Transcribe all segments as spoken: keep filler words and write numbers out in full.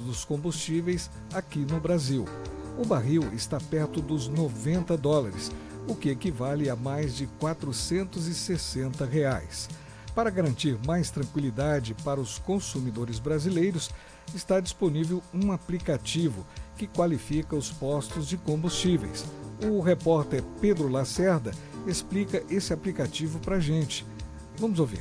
dos combustíveis aqui no Brasil. O barril está perto dos noventa dólares, o que equivale a mais de quatrocentos e sessenta reais. Para garantir mais tranquilidade para os consumidores brasileiros, está disponível um aplicativo que qualifica os postos de combustíveis. O repórter Pedro Lacerda explica esse aplicativo para a gente. Vamos ouvir.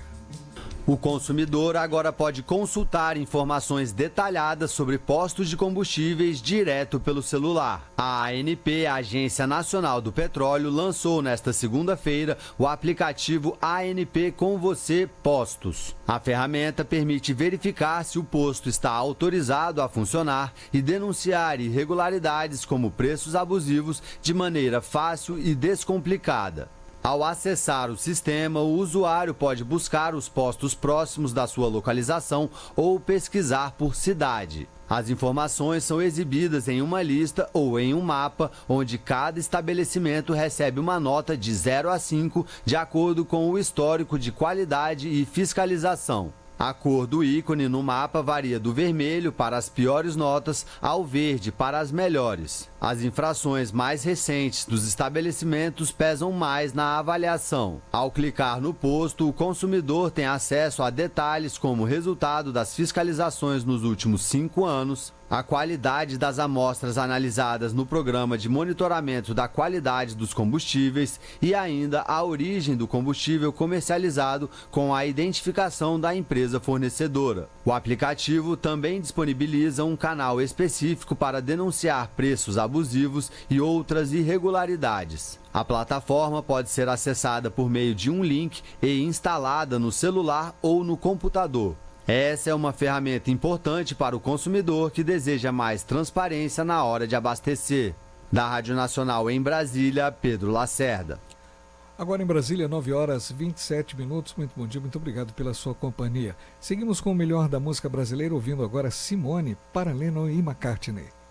O consumidor agora pode consultar informações detalhadas sobre postos de combustíveis direto pelo celular. A ANP, a Agência Nacional do Petróleo, lançou nesta segunda-feira o aplicativo A N P Com Você Postos. A ferramenta permite verificar se o posto está autorizado a funcionar e denunciar irregularidades como preços abusivos de maneira fácil e descomplicada. Ao acessar o sistema, o usuário pode buscar os postos próximos da sua localização ou pesquisar por cidade. As informações são exibidas em uma lista ou em um mapa, onde cada estabelecimento recebe uma nota de zero a cinco, de acordo com o histórico de qualidade e fiscalização. A cor do ícone no mapa varia do vermelho para as piores notas ao verde para as melhores. As infrações mais recentes dos estabelecimentos pesam mais na avaliação. Ao clicar no posto, o consumidor tem acesso a detalhes como resultado das fiscalizações nos últimos cinco anos, a qualidade das amostras analisadas no programa de monitoramento da qualidade dos combustíveis e ainda a origem do combustível comercializado com a identificação da empresa fornecedora. O aplicativo também disponibiliza um canal específico para denunciar preços abusivos e outras irregularidades. A plataforma pode ser acessada por meio de um link e instalada no celular ou no computador. Essa é uma ferramenta importante para o consumidor que deseja mais transparência na hora de abastecer. Da Rádio Nacional em Brasília, Pedro Lacerda. Agora em Brasília, nove horas e vinte e sete minutos. Muito bom dia, muito obrigado pela sua companhia. Seguimos com o melhor da música brasileira, ouvindo agora Simone, Paralelo e McCartney.